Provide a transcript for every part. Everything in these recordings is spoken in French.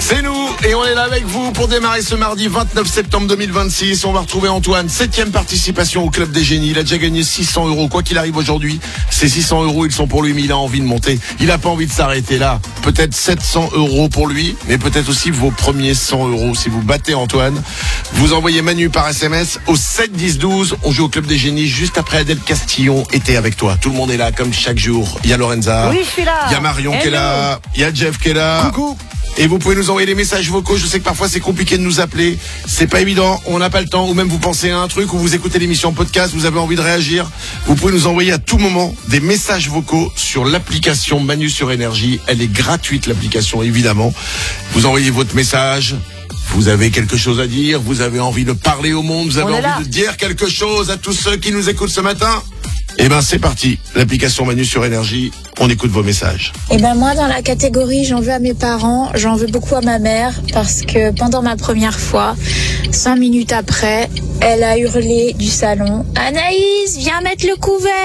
C'est nous et on est là avec vous pour démarrer ce mardi 29 septembre 2026. On va retrouver Antoine, 7e participation au Club des Génies. Il a déjà gagné 600 €. Quoi qu'il arrive aujourd'hui, ces 600 €, ils sont pour lui, mais il a envie de monter. Il n'a pas envie de s'arrêter là. Peut-être 700 € pour lui, mais peut-être aussi vos premiers 100 €. Si vous battez Antoine, vous envoyez Manu par SMS au 7 10 12. On joue au Club des Génies juste après Adèle Castillon était avec toi. Tout le monde est là comme chaque jour. Il y a Lorenza. Oui, je suis là. Il y a Marion qui est là. Il y a Jeff qui est là. Coucou. Et vous pouvez nous envoyer des messages vocaux. Je sais que parfois c'est compliqué de nous appeler. C'est pas évident. On n'a pas le temps. Ou même vous pensez à un truc ou vous écoutez l'émission podcast. Vous avez envie de réagir. Vous pouvez nous envoyer à tout moment des messages vocaux sur l'application Manu sur Énergie. Elle est gratuite, l'application, évidemment. Vous envoyez votre message. Vous avez quelque chose à dire. Vous avez envie de parler au monde. Vous avez envie de dire quelque chose à tous ceux qui nous écoutent ce matin. Eh ben, c'est parti. L'application Manu sur Énergie. On écoute vos messages. Eh ben moi, dans la catégorie j'en veux à mes parents, j'en veux beaucoup à ma mère parce que pendant ma première fois, 5 minutes après, elle a hurlé du salon « Anaïs, viens mettre le couvert !»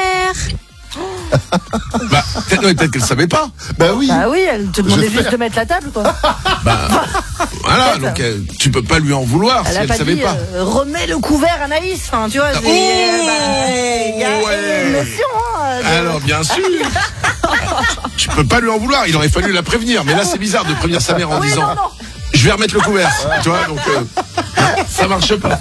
Peut-être qu'elle savait pas. Bah oui, elle te demandait juste de mettre la table, quoi. Voilà, donc tu peux pas lui en vouloir si elle savait pas. Remets le couvert, Anaïs. Enfin, tu vois, il y a une émotion. Alors bien sûr. Tu peux pas lui en vouloir. Il aurait fallu la prévenir. Mais là, c'est bizarre de prévenir sa mère en disant non. Je vais remettre le couvert. Tu vois, donc ça marche pas.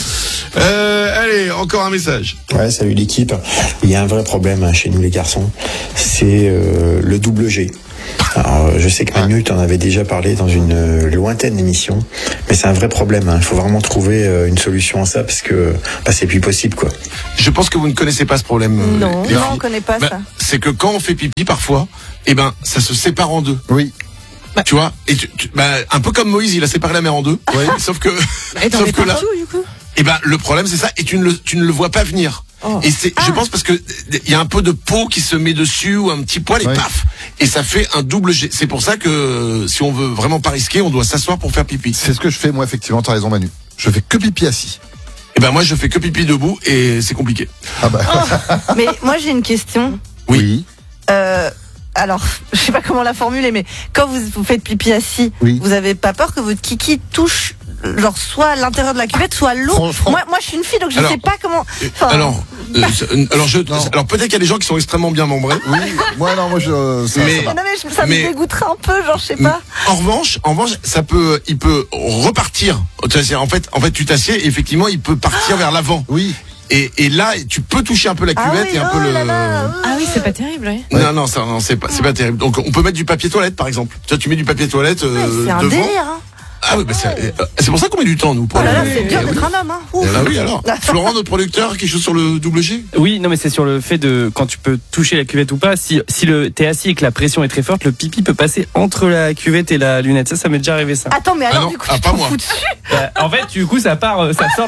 Allez, encore un message. Ouais, salut l'équipe. Il y a un vrai problème chez nous les garçons, c'est le double G. Alors, je sais que Manu t'en avait déjà parlé dans une lointaine émission, mais c'est un vrai problème. Il faut vraiment trouver une solution à ça parce que c'est plus possible, quoi. Je pense que vous ne connaissez pas ce problème. Non, on connaît pas ça. C'est que quand on fait pipi parfois, ça se sépare en deux. Oui. Tu vois, et un peu comme Moïse, il a séparé la mer en deux. Oui. Sauf que là, du coup. le problème c'est ça, et tu ne le vois pas venir. Oh. Et je pense parce que il y a un peu de peau qui se met dessus ou un petit poil et paf, et ça fait un double G. C'est pour ça que si on veut vraiment pas risquer, on doit s'asseoir pour faire pipi. C'est ce que je fais moi, effectivement. T'as raison, Manu. Je fais que pipi assis. Et moi je fais que pipi debout et c'est compliqué. Mais moi j'ai une question. Oui. Alors, je sais pas comment la formuler, mais quand vous faites pipi assis, vous avez pas peur que votre kiki touche genre soit à l'intérieur de la cuvette, soit à l'eau? Moi je suis une fille, donc je sais pas comment. Alors peut-être qu'il y a des gens qui sont extrêmement bien membrés. Oui. Moi ça me dégoûterait un peu, genre je sais pas. En revanche, il peut repartir. En fait, tu t'assieds et effectivement, il peut partir vers l'avant. Oui. Et là, tu peux toucher un peu la cuvette et un peu le. Ah oui, c'est pas terrible. Oui. Non, c'est pas terrible. Donc, on peut mettre du papier toilette, par exemple. Tu mets du papier toilette c'est un devant. délire. Hein. Ah oui, c'est pour ça qu'on met du temps, nous. C'est dur d'être un homme. Hein. Ah oui, alors. Florent, notre producteur, quelque chose sur le double G? Oui, non, mais c'est sur le fait de quand tu peux toucher la cuvette ou pas. Si t'es assis et que la pression est très forte, le pipi peut passer entre la cuvette et la lunette. Ça m'est déjà arrivé ça. Attends, mais alors du coup, tu pas t'en moi. fous dessus. En fait, du coup, ça sort.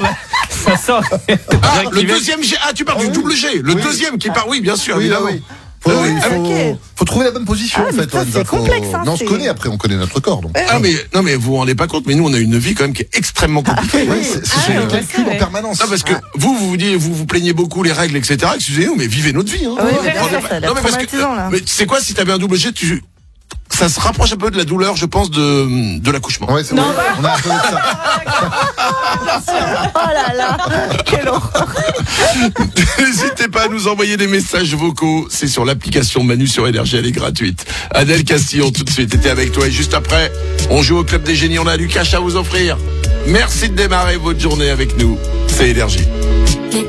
Le deuxième G. Ah, tu parles du double G. Le deuxième qui part, oui, bien sûr, évidemment. Oui. Faut trouver la bonne position en fait. C'est complexe. Hein, on se connaît après, on connaît notre corps. Donc. Mais vous vous rendez pas compte, mais nous on a une vie quand même qui est extrêmement compliquée. C'est le calcul en permanence. Non, parce que vous plaignez beaucoup les règles, etc. Excusez-nous, mais vivez notre vie. Hein. Mais tu sais quoi, si t'avais un double G, ça se rapproche un peu de la douleur, je pense, de l'accouchement. Ouais, c'est vrai. On a un peu de ça. Oh là là, quelle horreur. N'hésitez pas à nous envoyer des messages vocaux. C'est sur l'application Manu sur Énergie, elle est gratuite. Adèle Castillon, tout de suite, était avec toi. Et juste après, on joue au Club des Génies. On a du cash à vous offrir. Merci de démarrer votre journée avec nous. C'est Énergie.